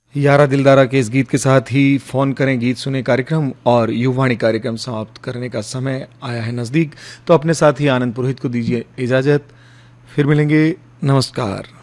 यारा दिलदारा के इस गीत के साथ ही फोन करें गीत सुने कार्यक्रम और युवाणी कार्यक्रम समाप्त करने का समय आया है नजदीक। तो अपने साथ ही आनंद पुरोहित को दीजिए इजाजत। फिर मिलेंगे। नमस्कार।